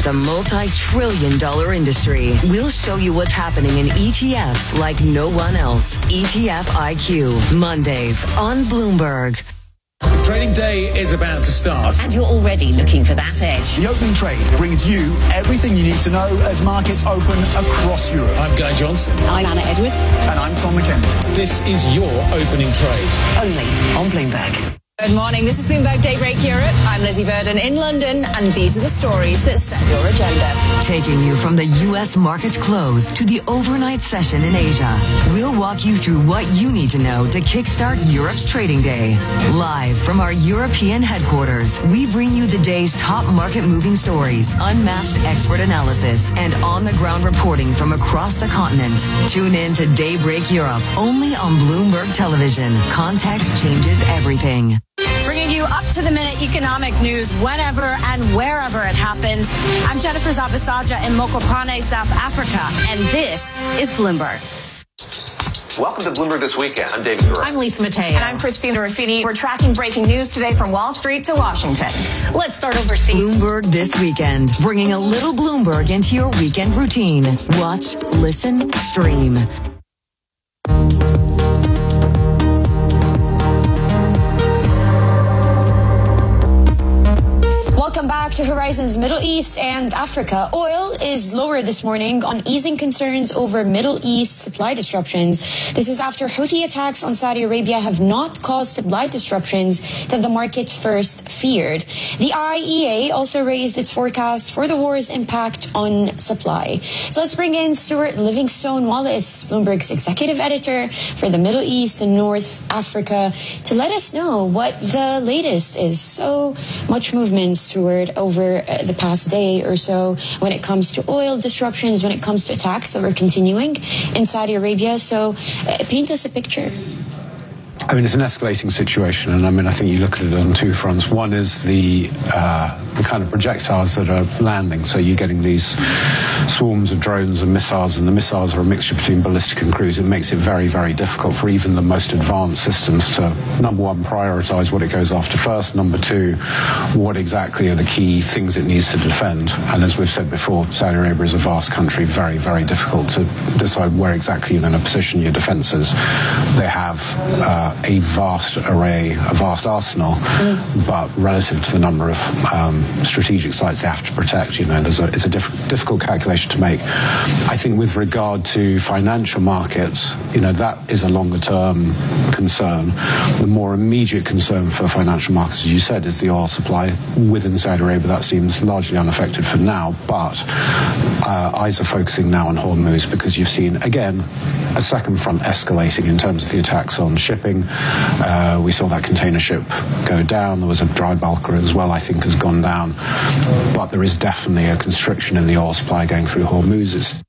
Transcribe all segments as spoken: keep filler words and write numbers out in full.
a multi-trillion dollar industry. We'll show you what's happening in E T Fs like no one else. E T F I Q, Mondays on Bloomberg. Trading day is about to start. And you're already looking for that edge. The opening trade brings you everything you need to know as markets open across Europe. I'm Guy Johnson. I'm Anna Edwards. And I'm Tom McKenzie. This is your opening trade. Only on Bloomberg. Good morning, this is Bloomberg Daybreak Europe. I'm Lizzie Burden in London, and these are the stories that set your agenda. Taking you from the U S market's close to the overnight session in Asia, we'll walk you through what you need to know to kickstart Europe's trading day. Live from our European headquarters, we bring you the day's top market-moving stories, unmatched expert analysis, and on-the-ground reporting from across the continent. Tune in to Daybreak Europe, only on Bloomberg Television. Context changes everything. Bringing you up-to-the-minute economic news whenever and wherever it happens. I'm Jennifer Zabasaja in Mokopane, South Africa, and this is Bloomberg. Welcome to Bloomberg This Weekend. I'm David Gura. I'm Lisa Mateo. And I'm Christina Raffini. We're tracking breaking news today from Wall Street to Washington. Let's start overseas. Bloomberg This Weekend, bringing a little Bloomberg into your weekend routine. Watch, listen, stream. Welcome back to Horizons Middle East and Africa. Oil is lower this morning on easing concerns over Middle East supply disruptions. This is after Houthi attacks on Saudi Arabia have not caused supply disruptions that the market first feared. The I E A also raised its forecast for the war's impact on supply. So let's bring in Stuart Livingstone Wallace, Bloomberg's executive editor for the Middle East and North Africa, to let us know what the latest is. So much movement, Stuart, over uh, the past day or so when it comes to oil disruptions, when it comes to attacks that were continuing in Saudi Arabia. So uh, paint us a picture. I mean, it's an escalating situation, and I mean, I think you look at it on two fronts. One is the uh, the kind of projectiles that are landing. So you're getting these swarms of drones and missiles, and the missiles are a mixture between ballistic and cruise. It makes it very, very difficult for even the most advanced systems to, number one, prioritize what it goes after first. Number two, what exactly are the key things it needs to defend. And as we've said before, Saudi Arabia is a vast country, very, very difficult to decide where exactly you're going to position your defenses. They have uh, a vast array, a vast arsenal, mm. but relative to the number of um, strategic sites they have to protect, you know, there's a, it's a diff- difficult calculation to make. I think with regard to financial markets, you know, that is a longer term concern. The more immediate concern for financial markets, as you said, is the oil supply within Saudi Arabia. That seems largely unaffected for now, but uh, eyes are focusing now on Hormuz because you've seen, again, a second front escalating in terms of the attacks on shipping. Uh, we saw that container ship go down. There was a dry bulker as well, I think, has gone down. But there is definitely a constriction in the oil supply going through Hormuz. It's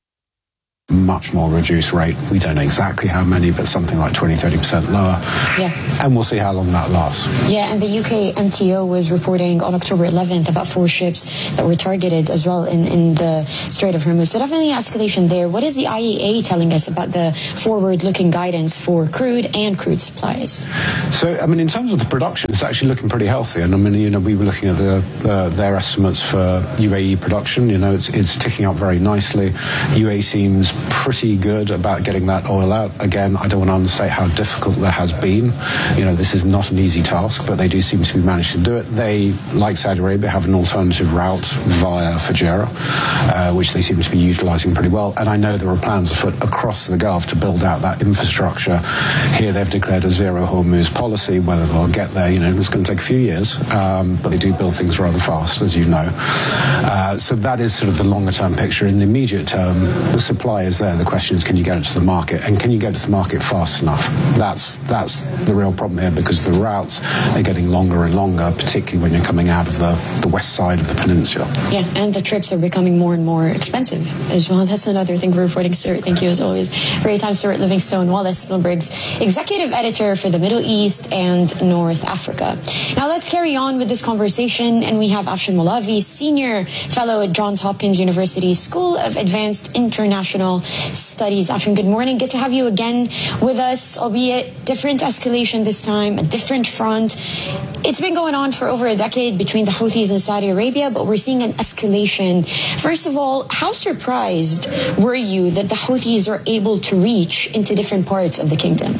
much more reduced rate. We don't know exactly how many, but something like twenty, thirty percent lower. Yeah. And we'll see how long that lasts. Yeah, and the U K M T O was reporting on October eleventh about four ships that were targeted as well in, in the Strait of Hormuz. So definitely escalation there. What is the I E A telling us about the forward-looking guidance for crude and crude supplies? So, I mean, in terms of the production, it's actually looking pretty healthy. And I mean, you know, we were looking at the, uh, their estimates for U A E production. You know, it's, it's ticking up very nicely. U A E seems pretty good about getting that oil out. Again, I don't want to understate how difficult that has been. You know, this is not an easy task, but they do seem to be managing to do it. They, like Saudi Arabia, have an alternative route via Fujairah, uh, which they seem to be utilizing pretty well. And I know there are plans afoot across the Gulf to build out that infrastructure. Here they've declared a zero Hormuz policy. Whether they'll get there, you know, it's going to take a few years, um, but they do build things rather fast, as you know. Uh, so that is sort of the longer term picture. In the immediate term, the supply is there. The question is, can you get it to the market, and can you get it to the market fast enough? That's that's the real problem here, because the routes are getting longer and longer, particularly when you're coming out of the, the west side of the peninsula. Yeah, and the trips are becoming more and more expensive as well. That's another thing we're reporting, Stuart. Thank you as always. Great time, Stuart Livingstone Wallace, Bloomberg's executive editor for the Middle East and North Africa. Now let's carry on with this conversation, and we have Afshan Molavi, senior fellow at Johns Hopkins University School of Advanced International International Studies. Afshin, good morning. Good to have you again with us, albeit different escalation this time, a different front. It's been going on for over a decade between the Houthis and Saudi Arabia, but we're seeing an escalation. First of all, how surprised were you that the Houthis are able to reach into different parts of the kingdom?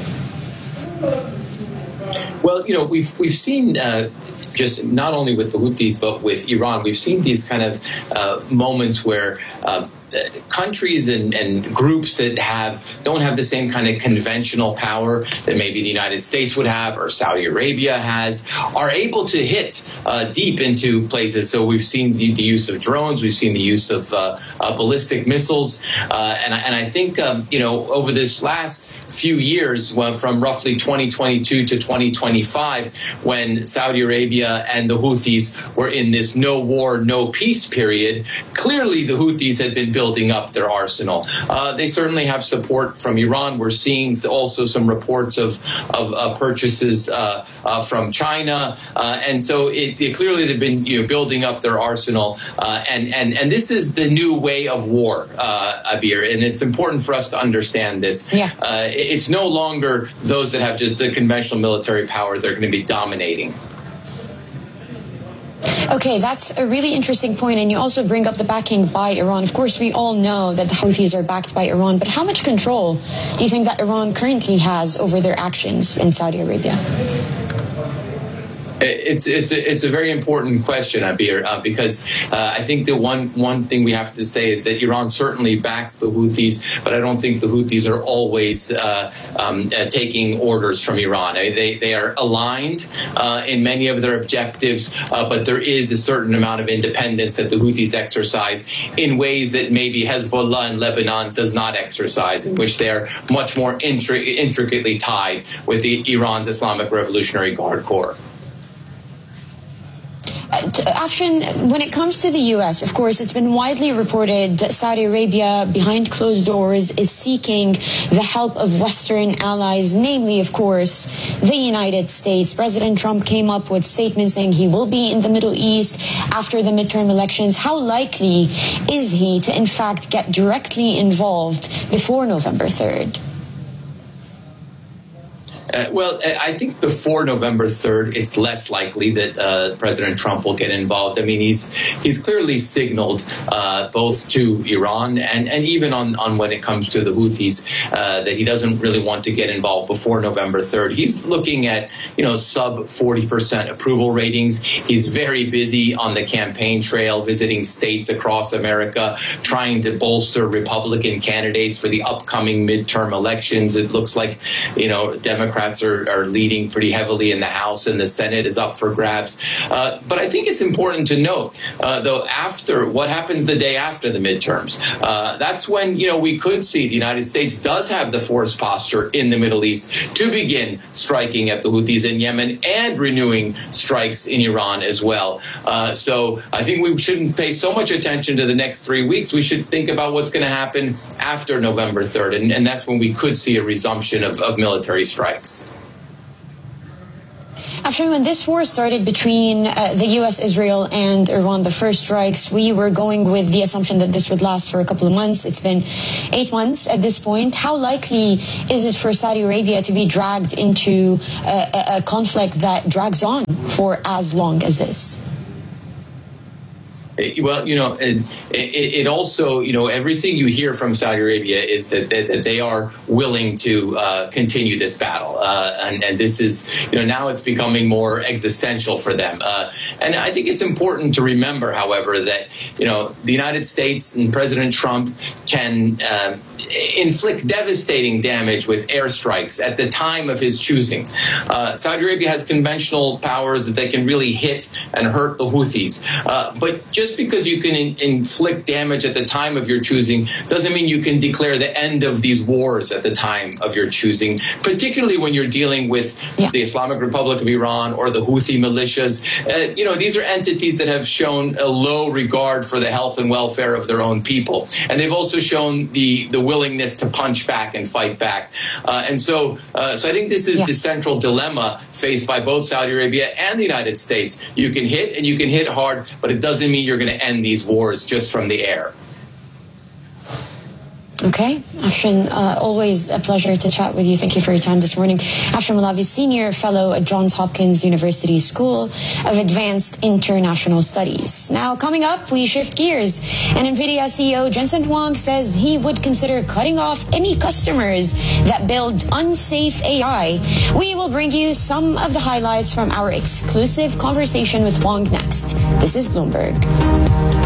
Well, you know, we've we've seen uh, just not only with the Houthis but with Iran, we've seen these kind of uh, moments where uh, countries and, and groups that have don't have the same kind of conventional power that maybe the United States would have or Saudi Arabia has are able to hit uh, deep into places. So we've seen the, the use of drones, we've seen the use of uh, uh, ballistic missiles, uh, and, and I think um, you know over this last few years, well, from roughly twenty twenty-two to twenty twenty-five, when Saudi Arabia and the Houthis were in this no war, no peace period, clearly the Houthis had been building up their arsenal. Uh, they certainly have support from Iran. We're seeing also some reports of of uh, purchases uh, uh, from China, uh, and so it, it clearly they've been you know building up their arsenal. Uh, and and and this is the new way of war, uh, Abir, and it's important for us to understand this. Yeah. Uh, it's no longer those that have just the conventional military power that are going to be dominating. Okay, that's a really interesting point, and you also bring up the backing by Iran. Of course, we all know that the Houthis are backed by Iran, but how much control do you think that Iran currently has over their actions in Saudi Arabia? It's it's a, it's a very important question, Abir, uh, because uh, I think the one one thing we have to say is that Iran certainly backs the Houthis, but I don't think the Houthis are always uh, um, uh, taking orders from Iran. They they are aligned uh, in many of their objectives, uh, but there is a certain amount of independence that the Houthis exercise in ways that maybe Hezbollah in Lebanon does not exercise, in which they are much more intri- intricately tied with the Iran's Islamic Revolutionary Guard Corps. Uh, Afshin, when it comes to the U S, of course, it's been widely reported that Saudi Arabia, behind closed doors, is seeking the help of Western allies, namely, of course, the United States. President Trump came up with statements saying he will be in the Middle East after the midterm elections. How likely is he to, in fact, get directly involved before November third? Uh, well, I think before November third, it's less likely that uh, President Trump will get involved. I mean, he's he's clearly signaled uh, both to Iran and, and even on, on when it comes to the Houthis uh, that he doesn't really want to get involved before November third. He's looking at, you know, sub forty percent approval ratings. He's very busy on the campaign trail, visiting states across America, trying to bolster Republican candidates for the upcoming midterm elections. It looks like, you know, Democrats Are, are leading pretty heavily in the House, and the Senate is up for grabs. Uh, but I think it's important to note, uh, though, after what happens the day after the midterms, uh, that's when, you know, we could see the United States does have the force posture in the Middle East to begin striking at the Houthis in Yemen and renewing strikes in Iran as well. Uh, so I think we shouldn't pay so much attention to the next three weeks. We should think about what's going to happen after November third, and, and that's when we could see a resumption of, of military strikes. After when this war started between uh, the U S, Israel, and Iran, the first strikes, we were going with the assumption that this would last for a couple of months. It's been eight months at this point. How likely is it for Saudi Arabia to be dragged into a, a conflict that drags on for as long as this? Well, you know, it, it also, you know, everything you hear from Saudi Arabia is that, that, that they are willing to uh, continue this battle. Uh, and, and this is, you know, now it's becoming more existential for them. Uh, and I think it's important to remember, however, that, you know, the United States and President Trump can uh, inflict devastating damage with airstrikes at the time of his choosing. Uh, Saudi Arabia has conventional powers that they can really hit and hurt the Houthis. Uh, but just because you can in- inflict damage at the time of your choosing doesn't mean you can declare the end of these wars at the time of your choosing, particularly when you're dealing with yeah. the Islamic Republic of Iran or the Houthi militias. Uh, you know, these are entities that have shown a low regard for the health and welfare of their own people. And they've also shown the, the willingness to punch back and fight back. Uh, and so, uh, so I think this is yeah. the central dilemma faced by both Saudi Arabia and the United States. You can hit and you can hit hard, but it doesn't mean you're going to end these wars just from the air. Okay. Afshan, uh, always a pleasure to chat with you. Thank you for your time this morning. Afshan Malavi, Senior Fellow at Johns Hopkins University School of Advanced International Studies. Now, coming up, we shift gears. And NVIDIA C E O Jensen Huang says he would consider cutting off any customers that build unsafe A I. We will bring you some of the highlights from our exclusive conversation with Huang next. This is Bloomberg.